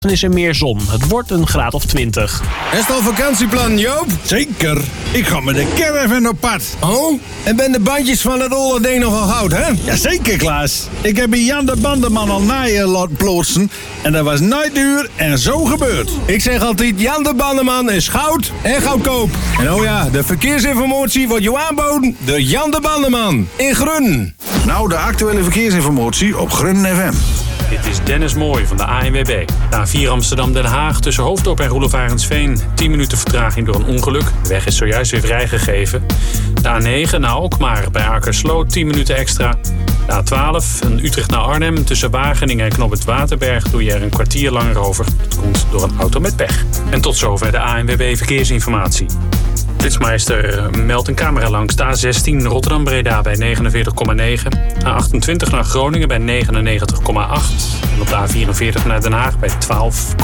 Dan is er meer zon. Het wordt een graad of 20. Is het al vakantieplan, Joop? Zeker. Ik ga met de caravan op pad. Oh? En ben de bandjes van het olle ding nogal goud, hè? Jazeker, Klaas. Ik heb bij Jan de Bandeman al naaien laten plotsen. En dat was nooit duur en zo gebeurd. Ik zeg altijd, Jan de Bandeman is goud en goedkoop. En oh ja, de verkeersinformatie wordt je aanboden door Jan de Bandeman in Grun. Nou, de actuele verkeersinformatie op Grunnen FM. Dit is Dennis Mooij van de ANWB. De A4 Amsterdam-Den Haag tussen Hoofddorp en Roelof Arendsveen. 10 minuten vertraging door een ongeluk. De weg is zojuist weer vrijgegeven. De A9 naar Alkmaar bij Akersloot 10 minuten extra. De A12 van Utrecht naar Arnhem tussen Wageningen en Knoop het Waterberg doe je er een kwartier langer over. Dat komt door een auto met pech. En tot zover de ANWB Verkeersinformatie. Flitsmeister meldt een camera langs de A16 Rotterdam-Breda bij 49,9. A28 naar Groningen bij 99,8. En op de A44 naar Den Haag bij 12,8.